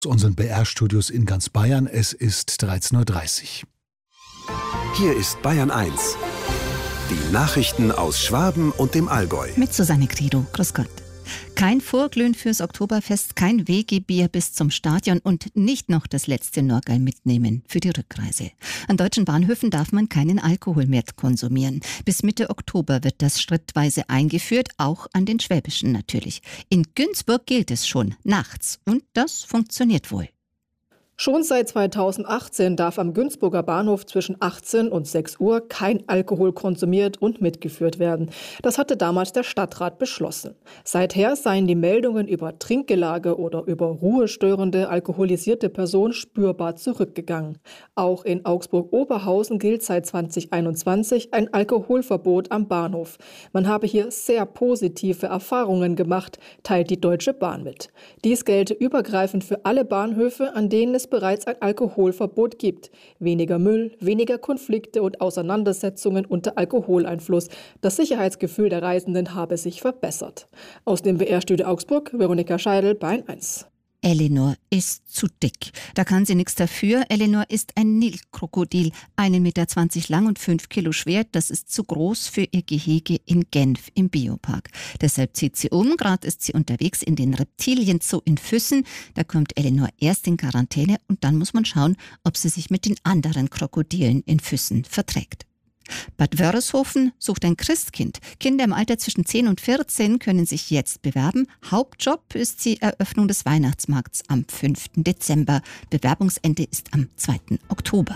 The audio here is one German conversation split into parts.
Aus unseren BR-Studios in ganz Bayern. Es ist 13:30 Uhr. Hier ist Bayern 1. Die Nachrichten aus Schwaben und dem Allgäu. Mit Susanne Grido. Grüß Gott. Kein Vorglühen fürs Oktoberfest, kein Wegebier bis zum Stadion und nicht noch das letzte Norgal mitnehmen für die Rückreise. An deutschen Bahnhöfen darf man keinen Alkohol mehr konsumieren. Bis Mitte Oktober wird das schrittweise eingeführt, auch an den schwäbischen natürlich. In Günzburg gilt es schon nachts und das funktioniert wohl. Schon seit 2018 darf am Günzburger Bahnhof zwischen 18 und 6 Uhr kein Alkohol konsumiert und mitgeführt werden. Das hatte damals der Stadtrat beschlossen. Seither seien die Meldungen über Trinkgelage oder über ruhestörende alkoholisierte Personen spürbar zurückgegangen. Auch in Augsburg-Oberhausen gilt seit 2021 ein Alkoholverbot am Bahnhof. Man habe hier sehr positive Erfahrungen gemacht, teilt die Deutsche Bahn mit. Dies gelte übergreifend für alle Bahnhöfe, an denen es bereits ein Alkoholverbot gibt. Weniger Müll, weniger Konflikte und Auseinandersetzungen unter Alkoholeinfluss. Das Sicherheitsgefühl der Reisenden habe sich verbessert. Aus dem BR-Studio Augsburg, Veronika Scheidel, Bayern 1. Eleanor ist zu dick. Da kann sie nichts dafür. Eleanor ist ein Nilkrokodil, 1,20 Meter lang und 5 Kilo schwer. Das ist zu groß für ihr Gehege in Genf im Biopark. Deshalb zieht sie um. Gerade ist sie unterwegs in den Reptilienzoo in Füssen. Da kommt Eleanor erst in Quarantäne und dann muss man schauen, ob sie sich mit den anderen Krokodilen in Füssen verträgt. Bad Wörishofen sucht ein Christkind. Kinder im Alter zwischen 10 und 14 können sich jetzt bewerben. Hauptjob ist die Eröffnung des Weihnachtsmarkts am 5. Dezember. Bewerbungsende ist am 2. Oktober.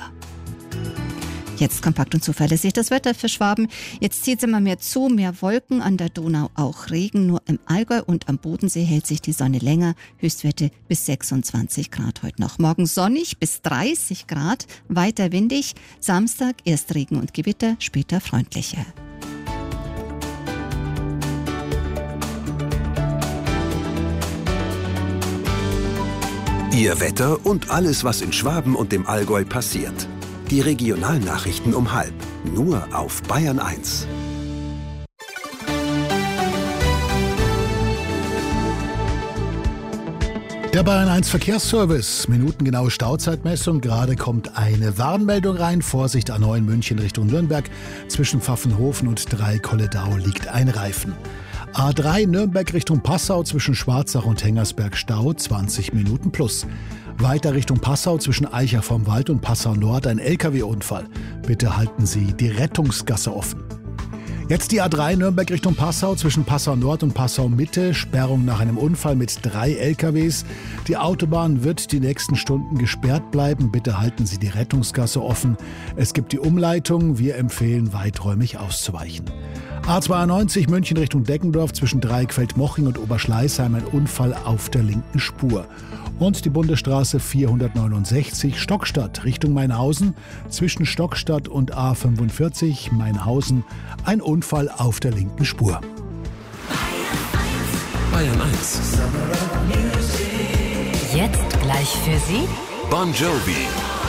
Jetzt kompakt und zuverlässig das Wetter für Schwaben. Jetzt zieht es immer mehr zu, mehr Wolken, an der Donau auch Regen. Nur im Allgäu und am Bodensee hält sich die Sonne länger. Höchstwerte bis 26 Grad heute noch. Morgen sonnig bis 30 Grad, weiter windig. Samstag erst Regen und Gewitter, später freundlicher. Ihr Wetter und alles, was in Schwaben und dem Allgäu passiert. Die Regionalnachrichten um 12:30, nur auf Bayern 1. Der Bayern 1 Verkehrsservice. Minutengenaue Stauzeitmessung. Gerade kommt eine Warnmeldung rein. Vorsicht A9 München Richtung Nürnberg. Zwischen Pfaffenhofen und Dreikolledau liegt ein Reifen. A3 Nürnberg Richtung Passau zwischen Schwarzach und Hengersberg Stau 20 Minuten plus. Weiter Richtung Passau zwischen Eicher vom Wald und Passau Nord ein LKW-Unfall. Bitte halten Sie die Rettungsgasse offen. Jetzt die A3 Nürnberg Richtung Passau zwischen Passau Nord und Passau Mitte. Sperrung nach einem Unfall mit 3 LKWs. Die Autobahn wird die nächsten Stunden gesperrt bleiben. Bitte halten Sie die Rettungsgasse offen. Es gibt die Umleitung. Wir empfehlen, weiträumig auszuweichen. A92 München Richtung Deggendorf zwischen Dreieckfeld-Moching und Oberschleißheim ein Unfall auf der linken Spur. Und die Bundesstraße 469 Stockstadt Richtung Mainhausen zwischen Stockstadt und A45 Mainhausen ein Unfall auf der linken Spur. Bayern 1. Jetzt gleich für Sie Bon Jovi.